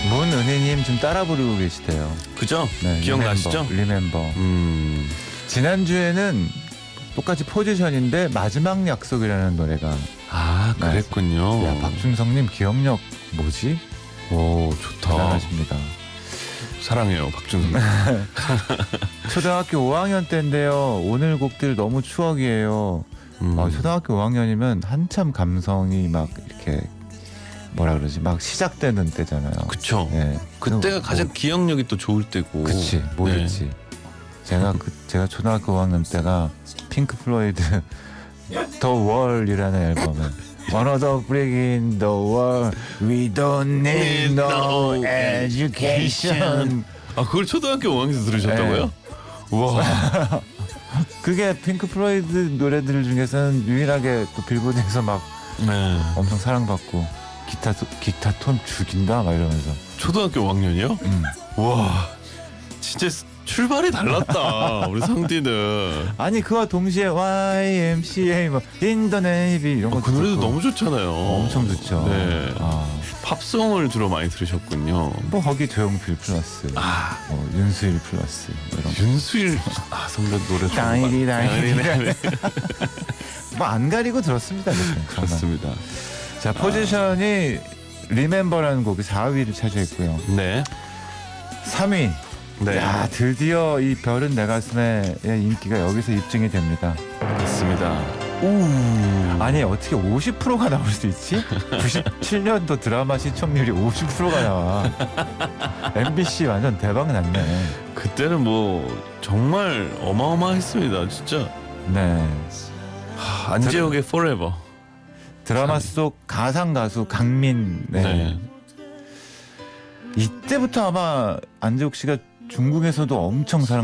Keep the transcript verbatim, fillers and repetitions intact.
문은혜님 좀 따라 부르고 계시대요. 그죠? 네, 기억나시죠? 리멤버. 음. 지난주에는 똑같이 포지션인데 마지막 약속이라는 노래가. 아, 그랬군요. 야, 박준성님 기억력 뭐지? 오, 좋다. 대단하십니다. 사랑해요, 박준성. 초등학교 오 학년 때인데요. 오늘 곡들 너무 추억이에요. 음. 어, 초등학교 오 학년이면 한참 감성이 막 이렇게 뭐라 그러지? 막 시작되는 때잖아요. 그쵸. 네. 그때가 뭐, 가장 기억력이 또 좋을 때고. 그치, 뭐였지? 네. 제가 그 제가 초등학교 오 학년 때가 핑크 플로이드 The Wall이라는 앨범을 One of the break in the wall, we don't need no education. 아, 그걸 초등학교 오 학년에서 들으셨다고요? 네. 와. 그게 핑크 플로이드 노래들 중에서는 유일하게 또 빌보드에서 막 네. 엄청 사랑받고 기타 소- 기타 톤 죽인다 막 이러면서. 초등학교 오 학년이요? 음. 와. 진짜 출발이 달랐다. 우리 상디는. 아니 그와 동시에 와이엠씨에이 뭐 인더네이비 이런 거 아, 그 노래도 듣고 너무 좋잖아요. 엄청 좋죠. 네. 아, 팝송을 주로 많이 들으셨군요. 뭐 거기 조용필 플러스, 아, 뭐 윤수일 플러스 뭐 이런. 윤수일 아 선배 노래 따이리 따이리 네, 뭐안 가리고 들었습니다. 그때. 그렇습니다. 자, 포지션이 리멤버라는 곡이 사 위를 차지했고요. 네. 삼 위. 네. 야, 드디어 이 별은 내 가슴에의 인기가 여기서 입증이 됩니다. 맞습니다. 오. 아니 어떻게 오십 퍼센트가 나올 수 있지? 구십칠 년도 드라마 시청률이 오십 퍼센트가 나와. 엠비씨 완전 대박 났네. 그때는 뭐 정말 어마어마했습니다. 진짜. 네. 하, 안재욱의 Forever. 드라마 속 가상 가수 강민. 네. 네. 이때부터 아마 안재욱 씨가 중국에서도 엄청 사랑